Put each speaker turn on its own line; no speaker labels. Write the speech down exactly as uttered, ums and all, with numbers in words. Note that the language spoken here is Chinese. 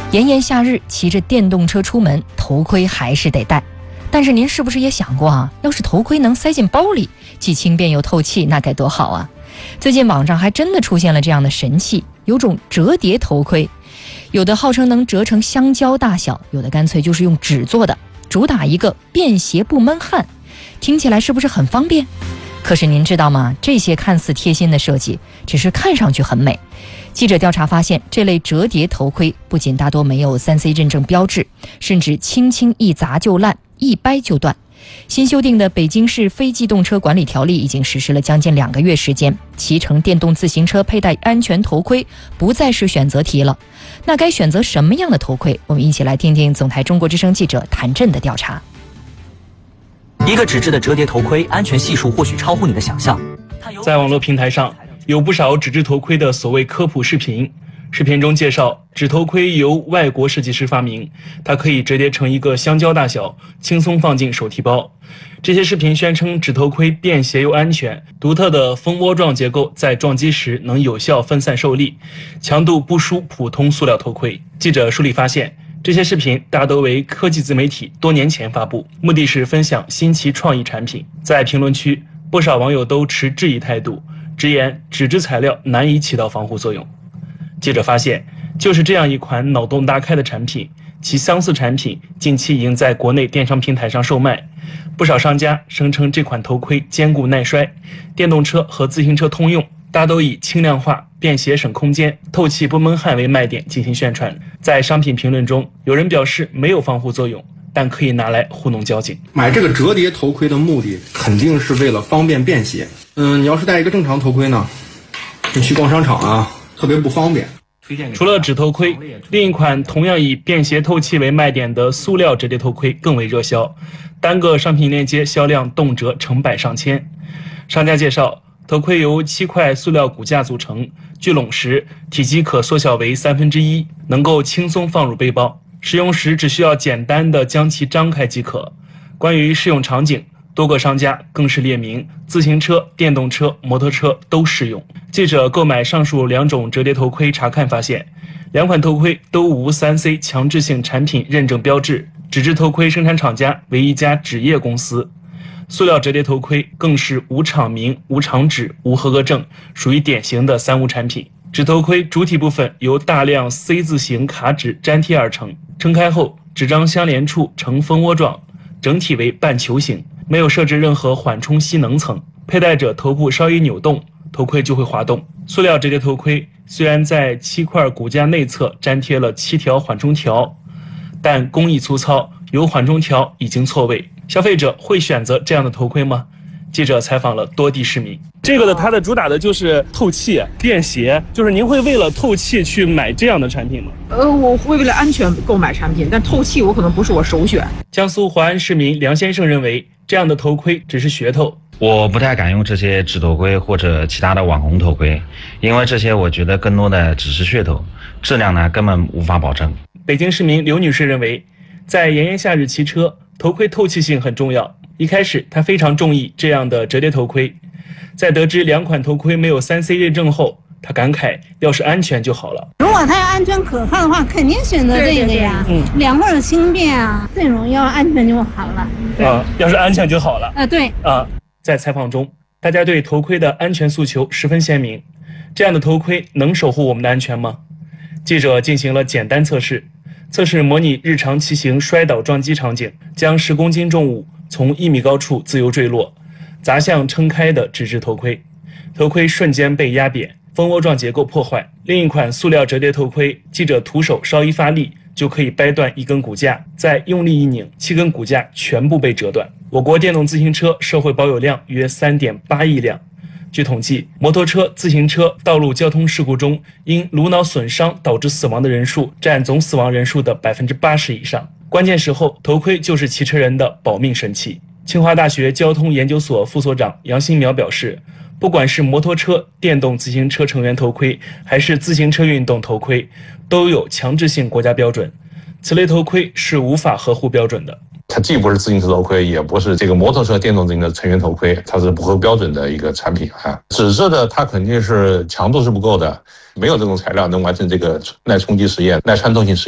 炎炎夏日，骑着电动车出门，头盔还是得戴。但是您是不是也想过啊，要是头盔能塞进包里，既轻便又透气，那该多好啊。最近网上还真的出现了这样的神器，有种折叠头盔，有的号称能折成香蕉大小，有的干脆就是用纸做的，主打一个便携不闷汗。听起来是不是很方便？可是您知道吗？这些看似贴心的设计，只是看上去很美。记者调查发现，这类折叠头盔不仅大多没有 三 C 认证标志，甚至轻轻一砸就烂，一掰就断。新修订的北京市非机动车管理条例已经实施了将近两个月时间，骑乘电动自行车佩戴安全头盔不再是选择题了。那该选择什么样的头盔？我们一起来听听总台中国之声记者谭震的调查。
一个纸质的折叠头盔，安全系数或许超乎你的想象。
在网络平台上有不少纸质头盔的所谓科普视频，视频中介绍纸头盔由外国设计师发明，它可以折叠成一个香蕉大小，轻松放进手提包。这些视频宣称纸头盔便携又安全，独特的蜂窝状结构在撞击时能有效分散受力，强度不输普通塑料头盔。记者梳理发现，这些视频大都为科技自媒体多年前发布，目的是分享新奇创意产品。在评论区，不少网友都持质疑态度，直言纸质材料难以起到防护作用。记者发现，就是这样一款脑洞大开的产品，其相似产品近期已经在国内电商平台上售卖。不少商家声称这款头盔坚固耐摔，电动车和自行车通用，大都以轻量化、便携省空间、透气不闷汗为卖点进行宣传。在商品评论中，有人表示没有防护作用，但可以拿来糊弄交警。
买这个折叠头盔的目的肯定是为了方便便携。嗯，你要是戴一个正常头盔呢，你去逛商场啊，特别不方便。
除了纸头盔，另一款同样以便携透气为卖点的塑料折叠头盔更为热销，单个商品链接销量动辄成百上千。商家介绍，头盔由七块塑料骨架组成，聚拢时体积可缩小为三分之一，能够轻松放入背包，使用时只需要简单的将其张开即可。关于适用场景，多个商家更是列明自行车、电动车、摩托车都适用。记者购买上述两种折叠头盔查看发现，两款头盔都无 三 C 强制性产品认证标志，纸质头盔生产厂家为一家纸业公司，塑料折叠头盔更是无厂名、无厂址、无合格证，属于典型的三无产品。纸头盔主体部分由大量 C 字形卡纸粘贴而成，撑开后纸张相连处呈蜂窝状，整体为半球形，没有设置任何缓冲吸能层，佩戴者头部稍一扭动，头盔就会滑动。塑料折叠头盔虽然在七块骨架内侧粘贴了七条缓冲条，但工艺粗糙，有缓冲条已经错位。消费者会选择这样的头盔吗？记者采访了多地市民。这个的它的主打的就是透气、便携，就是您会为了透气去买这样的产品吗？
呃，我会为了安全购买产品，但透气我可能不是我首选。
江苏淮安市民梁先生认为，这样的头盔只是噱头。
我不太敢用这些纸头盔或者其他的网红头盔，因为这些我觉得更多的只是噱头，质量呢根本无法保证。
北京市民刘女士认为，在炎炎夏日骑车，头盔透气性很重要。一开始她非常中意这样的折叠头盔，在得知两款头盔没有 三 C 认证后，她感慨要是安全就好了。
如果它要安全可靠的话，肯定选择这个呀。对对对，嗯，两块轻便啊，最容易要安全就好了。
啊，要是安全就好了。
啊，对。
啊，在采访中，大家对头盔的安全诉求十分鲜明。这样的头盔能守护我们的安全吗？记者进行了简单测试，测试模拟日常骑行摔倒撞击场景，将十公斤重物从一米高处自由坠落，砸向撑开的纸质头盔，头盔瞬间被压扁，蜂窝状结构破坏。另一款塑料折叠头盔，记者徒手稍一发力就可以掰断一根骨架，再用力一拧，七根骨架全部被折断。我国电动自行车社会保有量约 三点八亿辆。据统计，摩托车、自行车道路交通事故中因颅脑损伤导致死亡的人数占总死亡人数的 百分之八十 以上。关键时候，头盔就是骑车人的保命神器。清华大学交通研究所副所长杨新苗表示，不管是摩托车、电动自行车成员头盔，还是自行车运动头盔，都有强制性国家标准，此类头盔是无法合乎标准的。
它既不是自行车头盔，也不是这个摩托车电动自行车成员头盔，它是不合标准的一个产品啊。纸质的它肯定是强度是不够的，没有这种材料能完成这个耐冲击实验、耐穿透性实验。